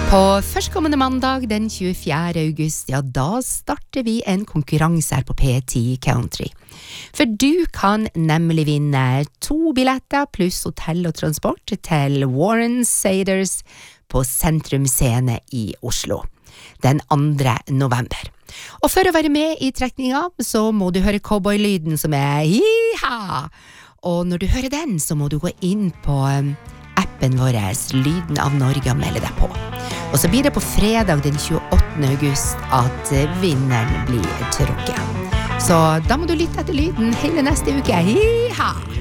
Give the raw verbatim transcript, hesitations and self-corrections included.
På førstkommende mandag den tjuefjerde august, ja da starter vi en konkurranse her på P ti Country. For du kan nemlig vinne to billetter pluss hotell og transport til Warren Saders på Sentrum Scene i Oslo den andre november. Og for å være med i trekninga så må du høre cowboylyden som er hi-ha! Og når du hører den så må du gå inn på appen vår Lyden av Norge og melde deg på. Og så blir det på fredag den tjueåttende august at vinneren blir trukket. Så da må du lytte etter lyden hele neste uke. Hi-ha!